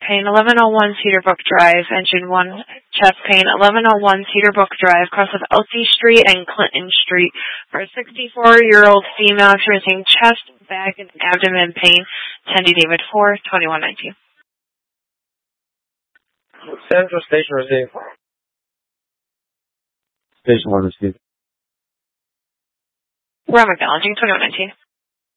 pain, 1101 Cedar Brook Drive, engine 1, chest pain, 1101 Cedar Brook Drive, cross of Elsie Street and Clinton Street, for a 64-year-old female experiencing chest, back, and abdomen pain, attendee David 4, 2119. Central Station received. Station 1 received. We're on acknowledging 2119.